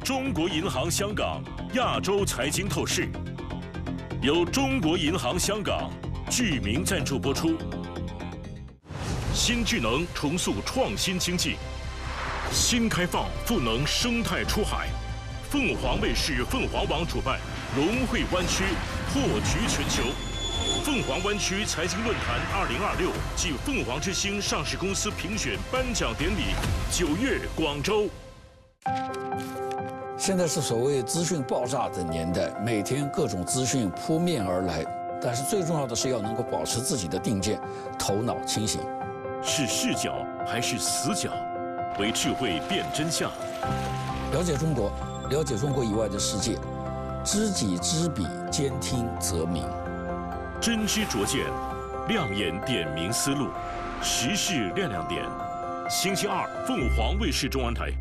中国银行香港亚洲财经透视，由中国银行香港巨名赞助播出。新智能重塑创新经济，新开放赋能生态出海。凤凰卫视凤凰网主办融汇湾区破局全球。凤凰湾区财经论坛2026暨凤凰之星上市公司评选颁奖典礼9月广州。 现在是所谓资讯爆炸的年代，每天各种资讯扑面而来，但是最重要的是要能够保持自己的定见，头脑清醒。 是视角还是死角？为智慧辨真相。 了解中国，了解中国以外的世界，知己知彼，兼听则明。 真知灼见，亮眼点明思路，时事亮点。星期二，凤凰卫视中文台。